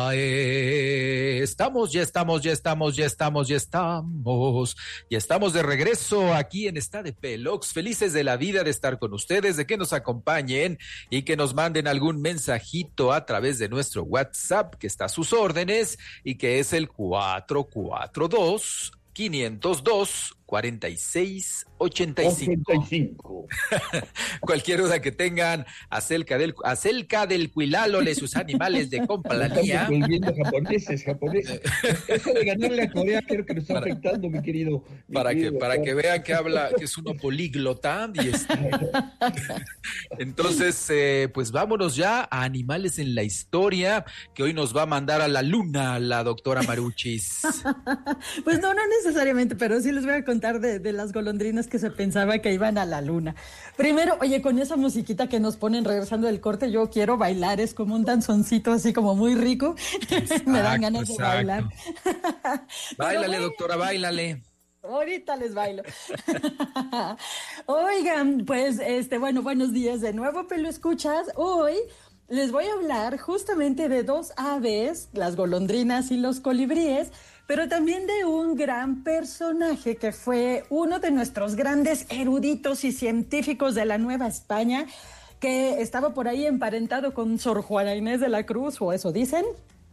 Ya estamos de regreso aquí en Está de Pelox, felices de la vida de estar con ustedes, de que nos acompañen y que nos manden algún mensajito a través de nuestro WhatsApp, que está a sus órdenes y que es el 442-502-4685. Cualquier duda que tengan acerca del cuilálole, de sus animales de compañía. Volviendo japoneses. Eso de ganarle a Corea creo que nos está afectando, mi querido. Para que vean que habla, que es uno políglota. Entonces, pues vámonos ya a Animales en la Historia, que hoy nos va a mandar a la luna la doctora Maruchis. Pues no necesariamente, pero sí les voy a contar de las golondrinas que se pensaba que iban a la luna. Primero, oye, con esa musiquita que nos ponen regresando del corte, yo quiero bailar, es como un danzoncito así como muy rico. Me dan ganas de bailar. Báilale, bueno, doctora, báilale. Ahorita les bailo. Oigan, pues, bueno, buenos días de nuevo, Pelo Escuchas. Hoy les voy a hablar justamente de dos aves, las golondrinas y los colibríes, pero también de un gran personaje que fue uno de nuestros grandes eruditos y científicos de la Nueva España, que estaba por ahí emparentado con Sor Juana Inés de la Cruz, o eso dicen.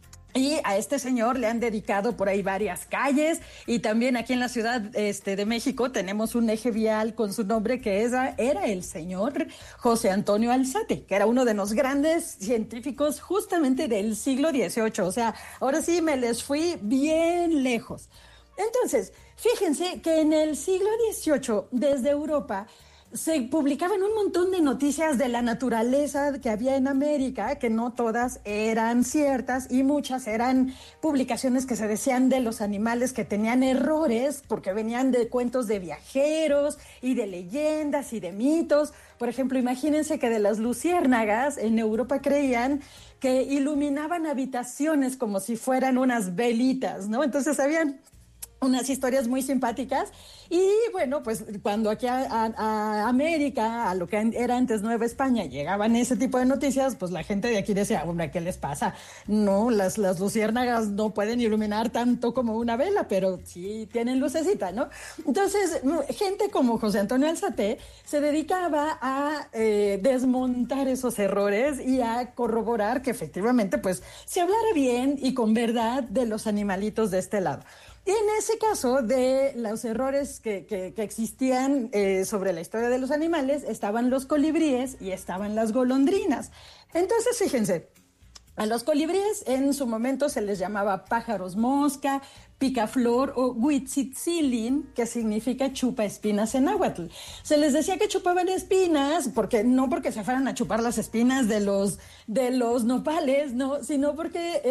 Y a este señor le han dedicado por ahí varias calles, y también aquí en la Ciudad de México tenemos un eje vial con su nombre, que era el señor José Antonio Alzate, que era uno de los grandes científicos justamente del siglo XVIII. O sea, ahora sí me les fui bien lejos. Entonces, fíjense que en el siglo XVIII, desde Europa, se publicaban un montón de noticias de la naturaleza que había en América, que no todas eran ciertas y muchas eran publicaciones que se decían de los animales que tenían errores porque venían de cuentos de viajeros y de leyendas y de mitos. Por ejemplo, imagínense que de las luciérnagas en Europa creían que iluminaban habitaciones como si fueran unas velitas, ¿no? Entonces habían unas historias muy simpáticas. Y bueno, pues cuando aquí a América, a lo que era antes Nueva España, llegaban ese tipo de noticias, pues la gente de aquí decía, hombre, ¿qué les pasa? No, las luciérnagas no pueden iluminar tanto como una vela, pero sí tienen lucecita, ¿no? Entonces, gente como José Antonio Alzate se dedicaba a desmontar esos errores y a corroborar que efectivamente, pues, se hablara bien y con verdad de los animalitos de este lado. Y en ese caso de los errores que existían sobre la historia de los animales, estaban los colibríes y estaban las golondrinas. Entonces, fíjense, a los colibríes en su momento se les llamaba pájaros mosca, picaflor o huitzitzilin, que significa chupa espinas en náhuatl. Se les decía que chupaban espinas, no porque se fueran a chupar las espinas de los nopales, no, sino porque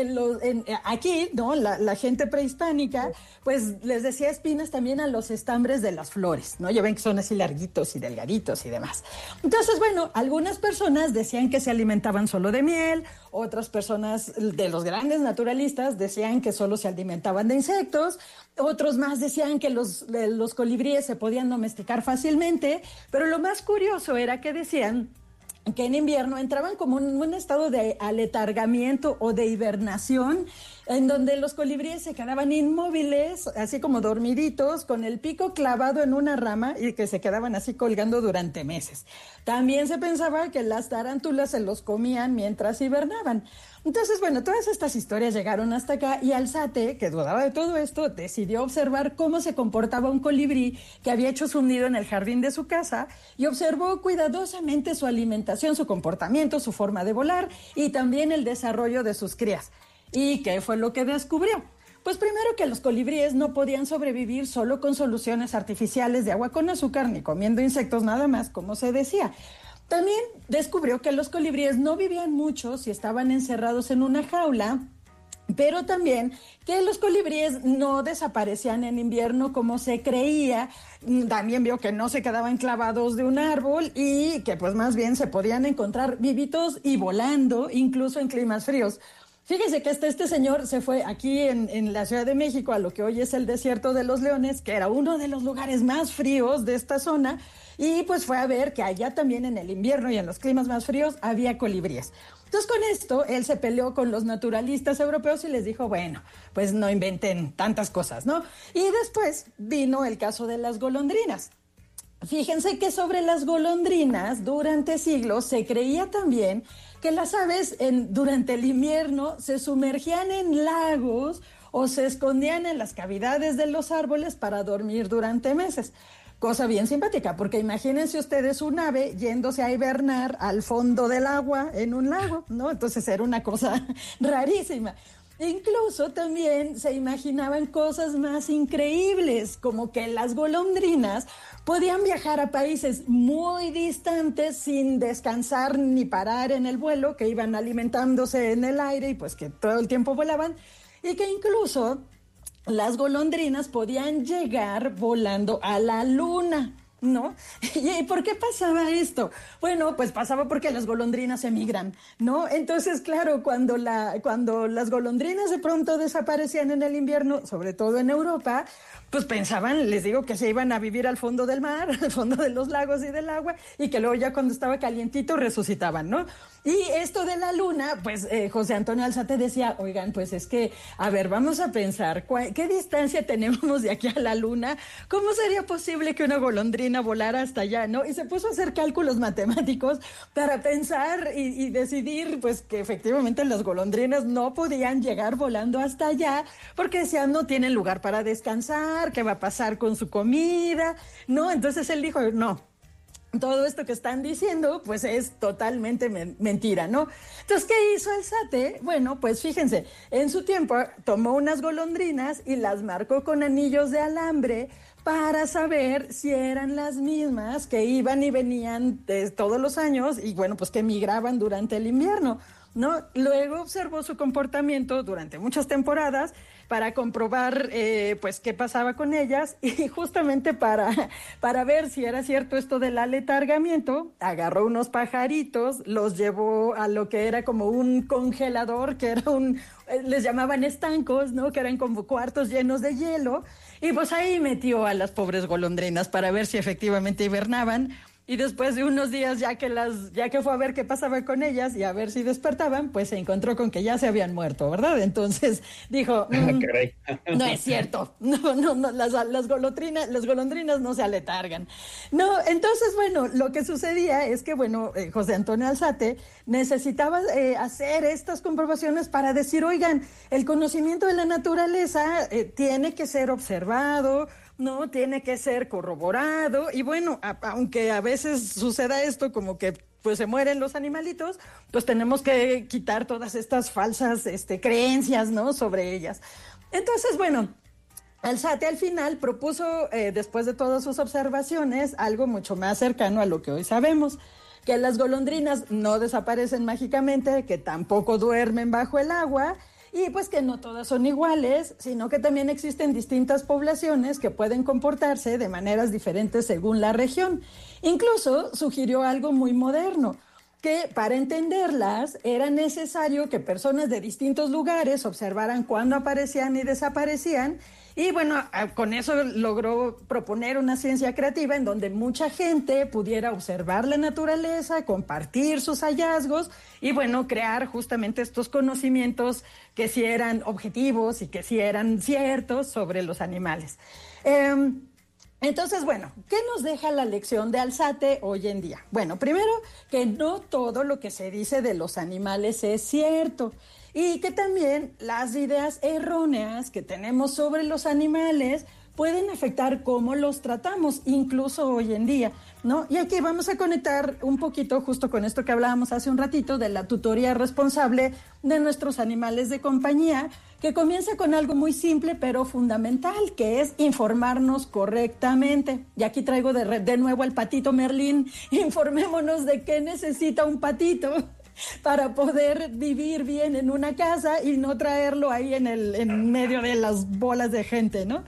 aquí, ¿no? La gente prehispánica, pues les decía espinas también a los estambres de las flores, ¿no? Ya ven que son así larguitos y delgaditos y demás. Entonces, bueno, algunas personas decían que se alimentaban solo de miel, otras personas de los grandes naturalistas decían que solo se alimentaban de insectos, otros más decían que los colibríes se podían domesticar fácilmente, pero lo más curioso era que decían que en invierno entraban como en un estado de aletargamiento o de hibernación, en donde los colibríes se quedaban inmóviles, así como dormiditos, con el pico clavado en una rama, y que se quedaban así colgando durante meses. También se pensaba que las tarántulas se los comían mientras hibernaban. Entonces, bueno, todas estas historias llegaron hasta acá, y Alzate, que dudaba de todo esto, decidió observar cómo se comportaba un colibrí que había hecho su nido en el jardín de su casa, y observó cuidadosamente su alimentación, su comportamiento, su forma de volar y también el desarrollo de sus crías. ¿Y qué fue lo que descubrió? Pues primero, que los colibríes no podían sobrevivir solo con soluciones artificiales de agua con azúcar ni comiendo insectos nada más, como se decía. También descubrió que los colibríes no vivían mucho si estaban encerrados en una jaula, pero también que los colibríes no desaparecían en invierno como se creía. También vio que no se quedaban clavados de un árbol y que pues más bien se podían encontrar vivitos y volando, incluso en climas fríos. Fíjese que este señor se fue aquí en la Ciudad de México a lo que hoy es el Desierto de los Leones, que era uno de los lugares más fríos de esta zona, y pues fue a ver que allá también en el invierno y en los climas más fríos había colibríes. Entonces con esto él se peleó con los naturalistas europeos y les dijo, bueno, pues no inventen tantas cosas, ¿no? Y después vino el caso de las golondrinas. Fíjense que sobre las golondrinas durante siglos se creía también que las aves durante el invierno se sumergían en lagos o se escondían en las cavidades de los árboles para dormir durante meses. Cosa bien simpática, porque imagínense ustedes un ave yéndose a hibernar al fondo del agua en un lago, ¿no? Entonces era una cosa rarísima. Incluso también se imaginaban cosas más increíbles, como que las golondrinas podían viajar a países muy distantes sin descansar ni parar en el vuelo, que iban alimentándose en el aire y pues que todo el tiempo volaban, y que incluso las golondrinas podían llegar volando a la luna, ¿no? ¿Y por qué pasaba esto? Bueno, pues pasaba porque las golondrinas emigran, ¿no? Entonces, claro, cuando las golondrinas de pronto desaparecían en el invierno, sobre todo en Europa, pues pensaban, les digo, que se iban a vivir al fondo del mar, al fondo de los lagos y del agua, y que luego ya cuando estaba calientito resucitaban, ¿no? Y esto de la luna, pues José Antonio Alzate decía, oigan, pues es que, a ver, vamos a pensar, ¿qué distancia tenemos de aquí a la luna? ¿Cómo sería posible que una golondrina volara hasta allá, no? Y se puso a hacer cálculos matemáticos para pensar y decidir, pues, que efectivamente las golondrinas no podían llegar volando hasta allá, porque decían, no tienen lugar para descansar, ¿qué va a pasar con su comida? No, entonces él dijo, no. Todo esto que están diciendo, pues es totalmente mentira, ¿no? Entonces, ¿qué hizo Alzate? Bueno, pues fíjense, en su tiempo tomó unas golondrinas y las marcó con anillos de alambre para saber si eran las mismas que iban y venían todos los años y, bueno, pues que migraban durante el invierno, ¿no? Luego observó su comportamiento durante muchas temporadas para comprobar pues qué pasaba con ellas y justamente para ver si era cierto esto del aletargamiento, agarró unos pajaritos, los llevó a lo que era como un congelador, que era les llamaban estancos, ¿no? Que eran como cuartos llenos de hielo, y pues ahí metió a las pobres golondrinas para ver si efectivamente hibernaban. Y después de unos días, ya que fue a ver qué pasaba con ellas y a ver si despertaban, pues se encontró con que ya se habían muerto, ¿verdad? Entonces dijo, no es cierto, no, las golondrinas no se aletargan. No, entonces, bueno, lo que sucedía es que, bueno, José Antonio Alzate necesitaba hacer estas comprobaciones para decir, oigan, el conocimiento de la naturaleza tiene que ser observado, no, tiene que ser corroborado y bueno, aunque a veces suceda esto como que pues se mueren los animalitos, pues tenemos que quitar todas estas falsas creencias, ¿no? Sobre ellas. Entonces, bueno, Alzate al final propuso, después de todas sus observaciones, algo mucho más cercano a lo que hoy sabemos, que las golondrinas no desaparecen mágicamente, que tampoco duermen bajo el agua, y pues que no todas son iguales, sino que también existen distintas poblaciones que pueden comportarse de maneras diferentes según la región. Incluso sugirió algo muy moderno, que para entenderlas era necesario que personas de distintos lugares observaran cuándo aparecían y desaparecían. Y bueno, con eso logró proponer una ciencia creativa en donde mucha gente pudiera observar la naturaleza, compartir sus hallazgos y bueno, crear justamente estos conocimientos que sí eran objetivos y que sí eran ciertos sobre los animales. Entonces, bueno, ¿qué nos deja la lección de Alzate hoy en día? Bueno, primero, que no todo lo que se dice de los animales es cierto y que también las ideas erróneas que tenemos sobre los animales pueden afectar cómo los tratamos, incluso hoy en día, ¿no? Y aquí vamos a conectar un poquito justo con esto que hablábamos hace un ratito de la tutoría responsable de nuestros animales de compañía, que comienza con algo muy simple pero fundamental, que es informarnos correctamente. Y aquí traigo de nuevo al patito Merlín. Informémonos de qué necesita un patito para poder vivir bien en una casa y no traerlo ahí en medio de las bolas de gente, ¿no?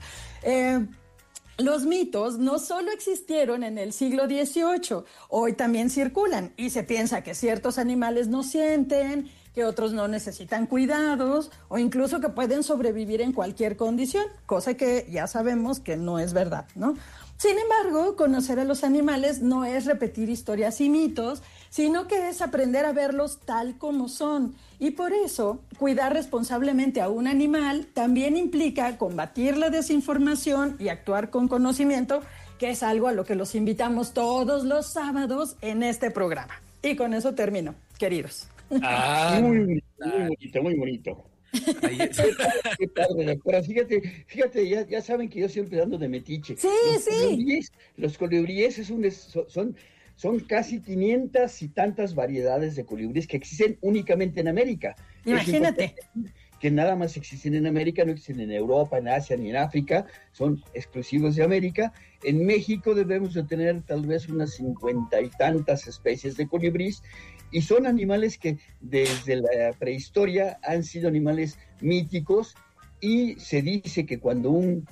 Los mitos no solo existieron en el siglo XVIII, hoy también circulan y se piensa que ciertos animales no sienten, que otros no necesitan cuidados o incluso que pueden sobrevivir en cualquier condición, cosa que ya sabemos que no es verdad, ¿no? Sin embargo, conocer a los animales no es repetir historias y mitos, sino que es aprender a verlos tal como son. Y por eso, cuidar responsablemente a un animal también implica combatir la desinformación y actuar con conocimiento, que es algo a lo que los invitamos todos los sábados en este programa. Y con eso termino, queridos. Muy bonito, muy bonito. Qué padre, doctora. Fíjate, ya saben que yo siempre ando de metiche. Sí. Los colibríes son casi 500 y tantas variedades de colibríes que existen únicamente en América. Imagínate. Que nada más existen en América, no existen en Europa, en Asia, ni en África, son exclusivos de América. En México debemos de tener tal vez unas 50 y tantas especies de colibrís, y son animales que desde la prehistoria han sido animales míticos, y se dice que cuando un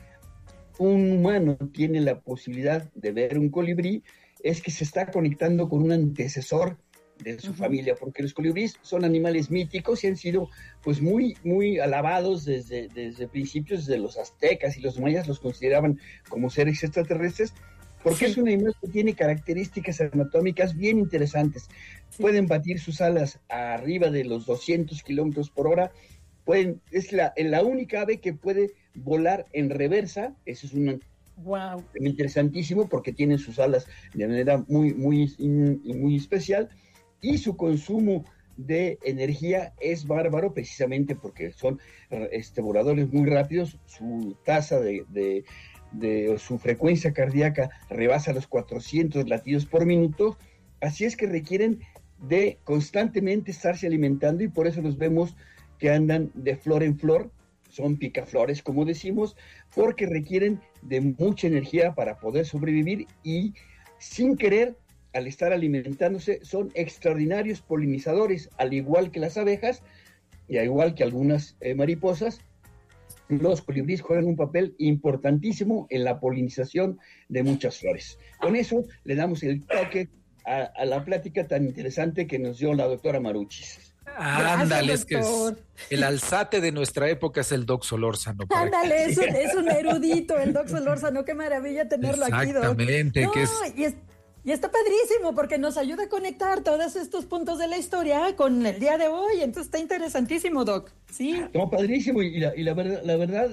humano tiene la posibilidad de ver un colibrí, es que se está conectando con un antecesor de su familia, porque los colibríes son animales míticos y han sido pues muy, muy alabados desde principios. De los aztecas y los mayas los consideraban como seres extraterrestres, porque es un animal que tiene características anatómicas bien interesantes. Pueden batir sus alas arriba de los 200 kilómetros por hora, es la única ave que puede volar en reversa. Eso es interesantísimo, porque tiene sus alas de manera muy, muy, muy especial. Y su consumo de energía es bárbaro, precisamente porque son voladores muy rápidos. Su tasa de su frecuencia cardíaca rebasa los 400 latidos por minuto, así es que requieren de constantemente estarse alimentando, y por eso los vemos que andan de flor en flor. Son picaflores, como decimos, porque requieren de mucha energía para poder sobrevivir, y sin querer, al estar alimentándose, son extraordinarios polinizadores, al igual que las abejas y al igual que algunas mariposas. Los colibríes juegan un papel importantísimo en la polinización de muchas flores. Con eso le damos el toque a la plática tan interesante que nos dio la doctora Maruchis. Ándale, es que el alzate de nuestra época es el Doc Solórzano. Ándale, es un erudito el Doc Solórzano, qué maravilla tenerlo aquí, Doc. Exactamente. Y está padrísimo porque nos ayuda a conectar todos estos puntos de la historia con el día de hoy. Entonces está interesantísimo, Doc. Sí. No, padrísimo. Y la verdad,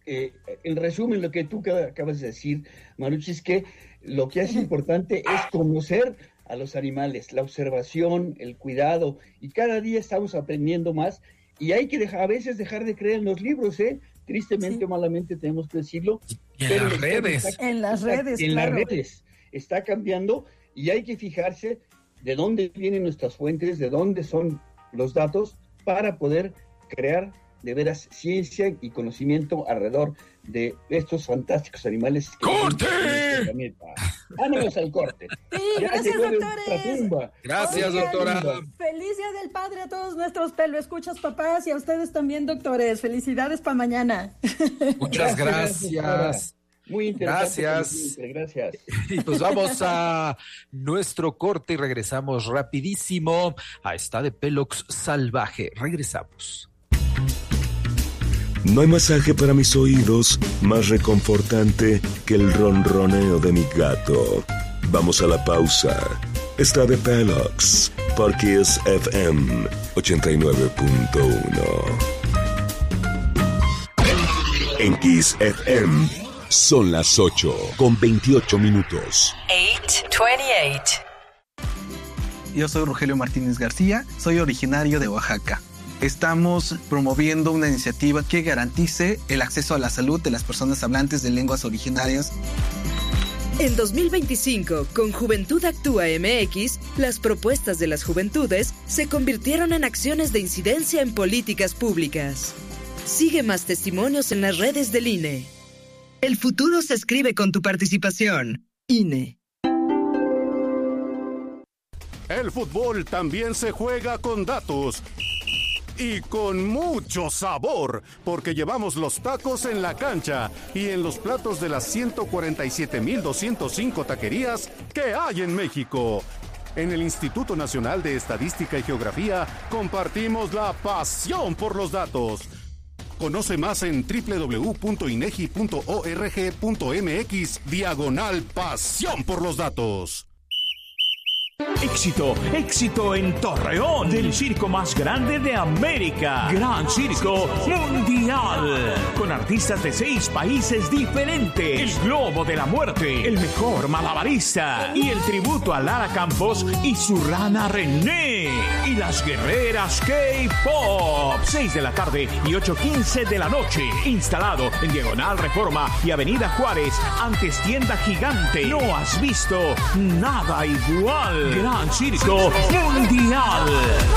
en resumen, lo que tú acabas de decir, Maruchi, es que lo que es importante es conocer a los animales, la observación, el cuidado. Y cada día estamos aprendiendo más. Y hay que a veces dejar de creer en los libros, Tristemente o malamente tenemos que decirlo. En las redes. Está cambiando, y hay que fijarse de dónde vienen nuestras fuentes, de dónde son los datos, para poder crear de veras ciencia y conocimiento alrededor de estos fantásticos animales. ¡Corte! Vámonos al corte. Sí, gracias, doctores. Gracias, doctora. Feliz Día del Padre a todos nuestros peloescuchas, papás, y a ustedes también, doctores. Felicidades para mañana. Muchas gracias. Muy interesante. Gracias. Y pues vamos a nuestro corte y regresamos rapidísimo a Está de Pelox Salvaje. Regresamos. No hay masaje para mis oídos más reconfortante que el ronroneo de mi gato. Vamos a la pausa. Está de Pelox por Kiss FM 89.1. En Kiss FM son las 8:28. 8:28. Yo soy Rogelio Martínez García, soy originario de Oaxaca. Estamos promoviendo una iniciativa que garantice el acceso a la salud de las personas hablantes de lenguas originarias. En 2025, con Juventud Actúa MX, las propuestas de las juventudes se convirtieron en acciones de incidencia en políticas públicas. Sigue más testimonios en las redes del INE. El futuro se escribe con tu participación. INE. El fútbol también se juega con datos. Y con mucho sabor, porque llevamos los tacos en la cancha y en los platos de las 147,205 taquerías que hay en México. En el Instituto Nacional de Estadística y Geografía compartimos la pasión por los datos. Conoce más en www.inegi.org.mx/pasión por los datos. Éxito en Torreón, del circo más grande de América, Gran Circo Mundial, con artistas de 6 países diferentes, el Globo de la Muerte, el mejor malabarista y el tributo a Lara Campos y su rana René, y las guerreras K-Pop, 6 de la tarde y 8:15 de la noche, instalado en Diagonal Reforma y Avenida Juárez, antes tienda gigante. No has visto nada igual. Gran Circo Mundial.